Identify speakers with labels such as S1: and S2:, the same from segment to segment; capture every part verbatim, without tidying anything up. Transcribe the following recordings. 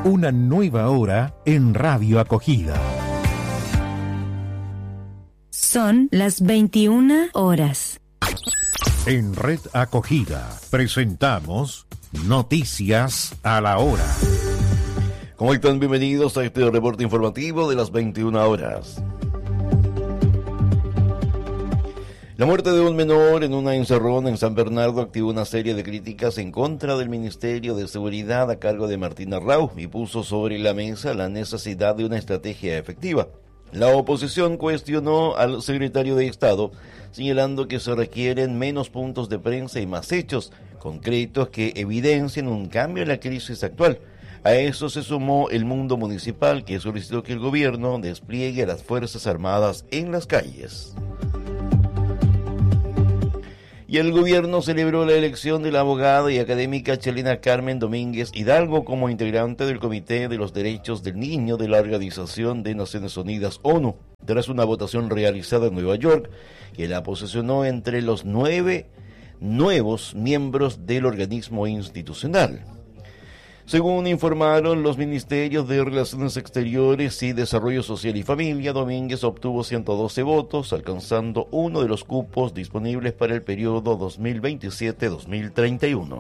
S1: Una nueva hora en Radio Acogida.
S2: Son las veintiuna horas.
S1: En Red Acogida presentamos Noticias a la Hora.
S3: ¿Cómo están? Bienvenidos a este reporte informativo de las veintiuna horas. La muerte de un menor en una encerrona en San Bernardo activó una serie de críticas en contra del Ministerio de Seguridad a cargo de Martina Rau y puso sobre la mesa la necesidad de una estrategia efectiva. La oposición cuestionó al secretario de Estado, señalando que se requieren menos puntos de prensa y más hechos concretos que evidencien un cambio en la crisis actual. A eso se sumó el mundo municipal, que solicitó que el gobierno despliegue a las Fuerzas Armadas en las calles. Y el gobierno celebró la elección de la abogada y académica chilena Carmen Domínguez Hidalgo como integrante del Comité de los Derechos del Niño de la Organización de Naciones Unidas ONU, tras una votación realizada en Nueva York, que la posicionó entre los nueve nuevos miembros del organismo institucional. Según informaron los Ministerios de Relaciones Exteriores y Desarrollo Social y Familia, Domínguez obtuvo ciento doce votos, alcanzando uno de los cupos disponibles para el periodo dos mil veintisiete a dos mil treinta y uno.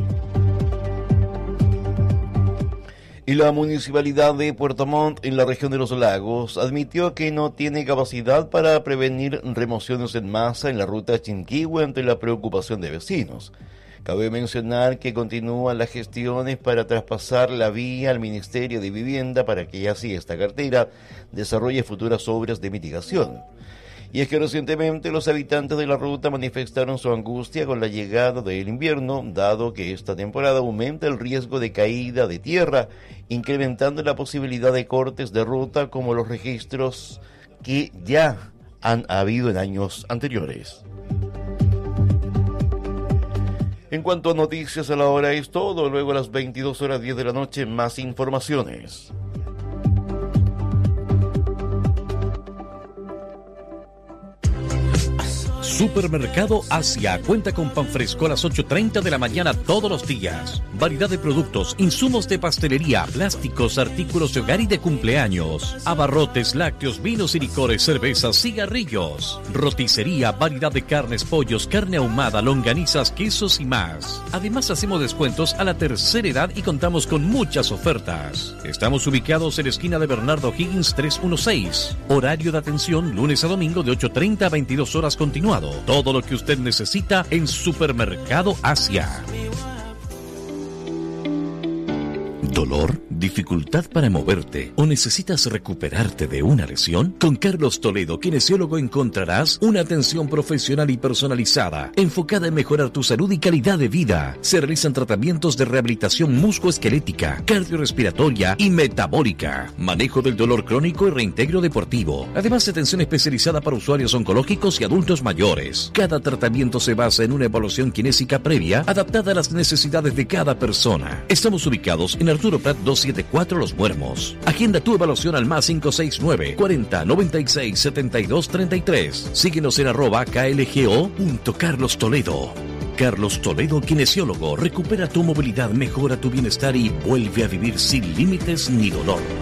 S3: Y la Municipalidad de Puerto Montt, en la región de los Lagos, admitió que no tiene capacidad para prevenir remociones en masa en la ruta Chinquihue ante la preocupación de vecinos. Cabe mencionar que continúan las gestiones para traspasar la vía al Ministerio de Vivienda para que así esta cartera desarrolle futuras obras de mitigación. Y es que recientemente los habitantes de la ruta manifestaron su angustia con la llegada del invierno, dado que esta temporada aumenta el riesgo de caída de tierra, incrementando la posibilidad de cortes de ruta como los registros que ya han habido en años anteriores. En cuanto a noticias a la hora es todo, luego a las veintidós horas diez de la noche más informaciones.
S4: Supermercado Asia cuenta con pan fresco a las ocho y treinta de la mañana todos los días. Variedad de productos, insumos de pastelería, plásticos, artículos de hogar y de cumpleaños. Abarrotes, lácteos, vinos y licores, cervezas, cigarrillos. Roticería, variedad de carnes, pollos, carne ahumada, longanizas, quesos y más. Además hacemos descuentos a la tercera edad y contamos con muchas ofertas. Estamos ubicados en la esquina de Bernardo Higgins trescientos dieciséis. Horario de atención lunes a domingo de ocho y treinta a veintidós horas continuado. Todo lo que usted necesita en Supermercado Asia. ¿Dolor? ¿Dificultad para moverte? ¿O necesitas recuperarte de una lesión? Con Carlos Toledo, kinesiólogo, encontrarás una atención profesional y personalizada, enfocada en mejorar tu salud y calidad de vida. Se realizan tratamientos de rehabilitación musculoesquelética, cardiorrespiratoria y metabólica, manejo del dolor crónico y reintegro deportivo. Además, atención especializada para usuarios oncológicos y adultos mayores. Cada tratamiento se basa en una evaluación kinésica previa, adaptada a las necesidades de cada persona. Estamos ubicados en Arturo Prat doscientos setenta y cuatro Los Muermos. Agenda tu evaluación al más cinco seis nueve, cuarenta, noventa y seis, setenta y dos, treinta y tres. Síguenos en arroba klgo.Carlos Toledo. Carlos Toledo, kinesiólogo. Recupera tu movilidad, mejora tu bienestar y vuelve a vivir sin límites ni dolor.